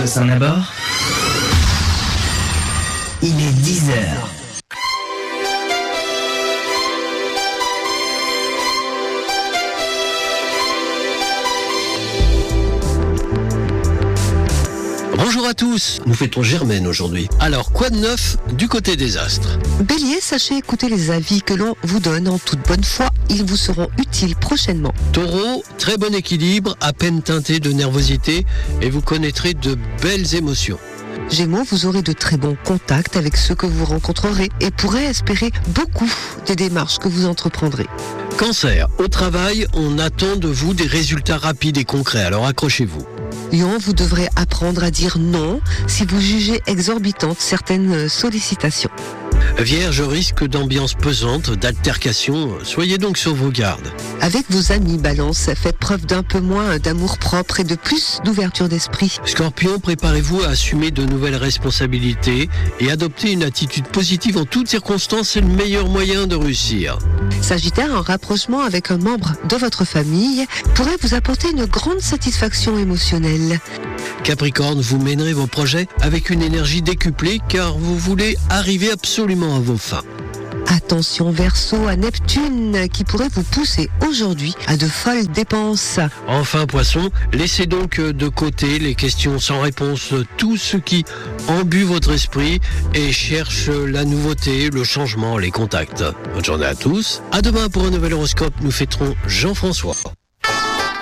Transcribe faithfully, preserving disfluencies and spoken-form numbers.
de Saint-Nabord. Il est dix heures. Bonjour à tous, nous fêtons Germaine aujourd'hui. Alors, quoi de neuf du côté des astres? Bélier, sachez écouter les avis que l'on vous donne en toute bonne foi, ils vous seront utiles prochainement. Taureau, très bon équilibre, à peine teinté de nervosité et vous connaîtrez de belles émotions. Gémeaux, vous aurez de très bons contacts avec ceux que vous rencontrerez et pourrez espérer beaucoup des démarches que vous entreprendrez. Cancer, au travail, on attend de vous des résultats rapides et concrets, alors accrochez-vous. Lion, vous devrez apprendre à dire non si vous jugez exorbitantes certaines sollicitations. Vierge, risque d'ambiance pesante, d'altercation, soyez donc sur vos gardes. Avec vos amis, Balance, faites preuve d'un peu moins d'amour-propre et de plus d'ouverture d'esprit. Scorpion, préparez-vous à assumer de nouvelles responsabilités et adopter une attitude positive en toutes circonstances, c'est le meilleur moyen de réussir. Sagittaire, un rapprochement avec un membre de votre famille pourrait vous apporter une grande satisfaction émotionnelle. Capricorne, vous mènerez vos projets avec une énergie décuplée car vous voulez arriver absolument à vos fins. Attention Verseau à Neptune qui pourrait vous pousser aujourd'hui à de folles dépenses. Enfin Poisson, laissez donc de côté les questions sans réponse, tout ce qui embue votre esprit et cherche la nouveauté, le changement, les contacts. Bonne journée à tous, à demain pour un nouvel horoscope, nous fêterons Jean-François.